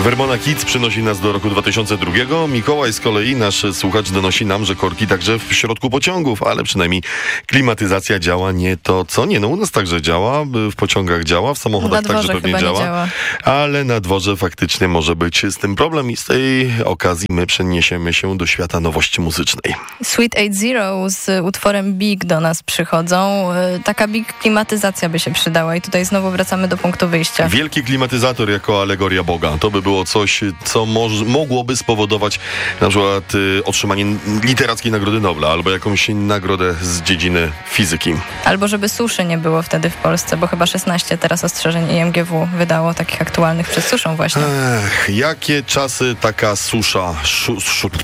Vermona Kids przynosi nas do roku 2002. Mikołaj z kolei, nasz słuchacz, donosi nam, że korki także w środku pociągów, ale przynajmniej klimatyzacja działa nie to co. Nie, no u nas także działa, w pociągach działa, w samochodach także pewnie działa, ale na dworze faktycznie może być z tym problem i z tej okazji my przeniesiemy się do świata nowości muzycznej. Sweet 80 z utworem Big do nas przychodzą. Taka Big klimatyzacja by się przydała i tutaj znowu wracamy do punktu wyjścia. Wielki klimatyzator jako alegoria Boga. To by było coś, co mogłoby spowodować na przykład otrzymanie literackiej Nagrody Nobla albo jakąś nagrodę z dziedziny fizyki. Albo żeby suszy nie było wtedy w Polsce, bo chyba 16 teraz ostrzeżeń IMGW wydało takich aktualnych przed suszą właśnie. Jakie czasy taka susza...